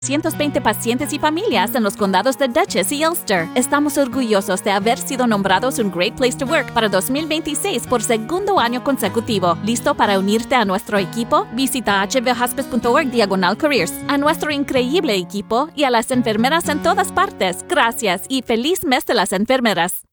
120 pacientes y familias en los condados de Dutchess y Ulster. Estamos orgullosos de haber sido nombrados un Great Place to Work para 2026 por segundo año consecutivo. ¿Listo para unirte a nuestro equipo? Visita hvhospice.org/careers. A nuestro increíble equipo y a las enfermeras en todas partes, gracias y feliz mes de las enfermeras.